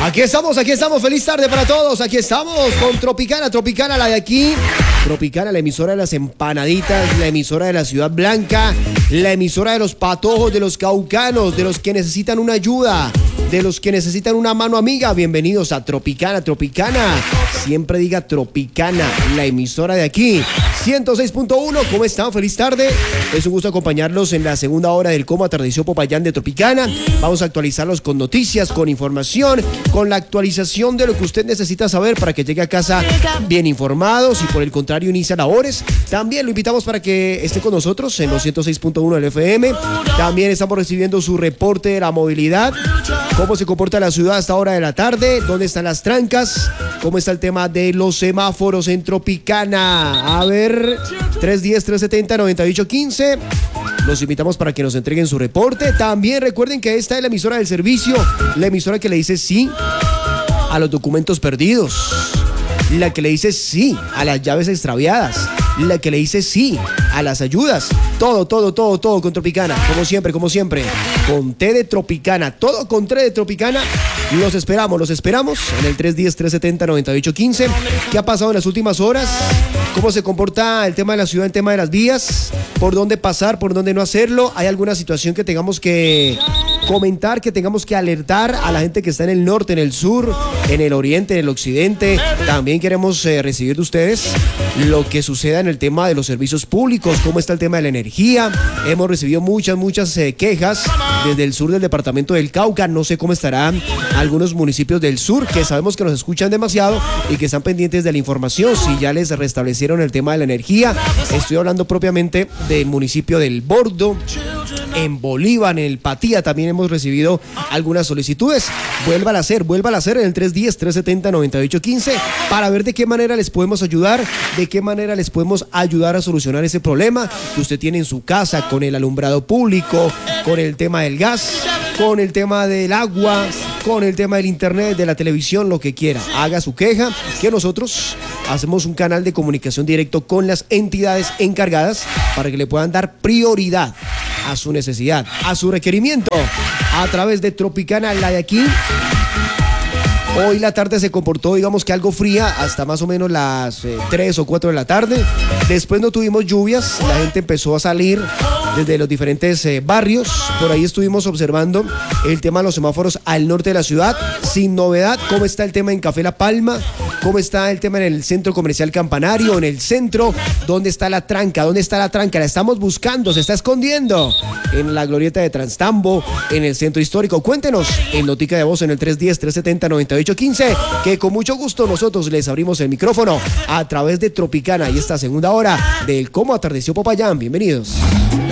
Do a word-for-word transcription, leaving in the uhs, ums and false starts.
Aquí estamos, aquí estamos, feliz tarde para todos, aquí estamos con Tropicana, Tropicana la de aquí, Tropicana, la emisora de las empanaditas, la emisora de la Ciudad Blanca, la emisora de los patojos, de los caucanos, de los que necesitan una ayuda, de los que necesitan una mano amiga. Bienvenidos a Tropicana, Tropicana, siempre diga Tropicana, la emisora de aquí, ciento seis punto uno, ¿cómo están? Feliz tarde, es un gusto acompañarlos en la segunda hora del Cómo Atardeció Popayán de Tropicana. Vamos a actualizarlos con noticias, con información, con la actualización de lo que usted necesita saber para que llegue a casa bien informado. Si por el contrario inicia labores, también lo invitamos para que esté con nosotros en los ciento seis punto uno del F M. También estamos recibiendo su reporte de la movilidad, cómo se comporta la ciudad a esta hora de la tarde, dónde están las trancas, cómo está el tema de los semáforos en Tropicana. A ver, tres uno cero, tres siete cero, nueve ocho uno cinco. Los invitamos para que nos entreguen su reporte. También recuerden que esta es la emisora del servicio, la emisora que le dice sí a los documentos perdidos, la que le dice sí a las llaves extraviadas, la que le dice sí a las ayudas. Todo, todo, todo, todo con Tropicana, como siempre, como siempre, con té de Tropicana, todo con té de Tropicana. Los esperamos, los esperamos en el tres uno cero, tres siete cero, nueve ocho uno cinco. ¿Qué ha pasado en las últimas horas? ¿Cómo se comporta el tema de la ciudad, el tema de las vías? ¿Por dónde pasar, por dónde no hacerlo? ¿Hay alguna situación que tengamos que comentar, que tengamos que alertar a la gente que está en el norte, en el sur, en el oriente, en el occidente? También queremos eh, recibir de ustedes lo que suceda en el tema de los servicios públicos, cómo está el tema de la energía. Hemos recibido muchas, muchas eh, quejas desde el sur del departamento del Cauca. No sé cómo estarán algunos municipios del sur que sabemos que nos escuchan demasiado y que están pendientes de la información, si ya les restablecieron el tema de la energía. Estoy hablando propiamente del municipio del Bordo, en Bolívar, en el Patía también hemos recibido algunas solicitudes. Vuélvala a hacer, vuélvala a hacer en el tres uno cero, tres siete cero, nueve ocho uno cinco para ver de qué manera les podemos ayudar, de qué manera les podemos ayudar a solucionar ese problema que usted tiene en su casa con el alumbrado público, con el tema del gas, con el tema del agua, con el tema del internet, de la televisión, lo que quiera. Haga su queja, que nosotros hacemos un canal de comunicación directo con las entidades encargadas para que le puedan dar prioridad a su necesidad, a su requerimiento, a través de Tropicana, la de aquí. Hoy la tarde se comportó, digamos que algo fría, hasta más o menos las eh, tres o cuatro de la tarde. Después no tuvimos lluvias, la gente empezó a salir desde los diferentes eh, barrios. Por ahí estuvimos observando el tema de los semáforos al norte de la ciudad, sin novedad. ¿Cómo está el tema en Café La Palma? ¿Cómo está el tema en el centro comercial Campanario, en el centro? ¿Dónde está la tranca? ¿Dónde está la tranca? La estamos buscando, se está escondiendo en la glorieta de Transtambo, en el centro histórico. Cuéntenos en notica de voz en el tres uno cero, tres siete cero, nueve ocho uno cinco, que con mucho gusto nosotros les abrimos el micrófono a través de Tropicana y esta segunda hora del Cómo Atardeció Popayán. Bienvenidos.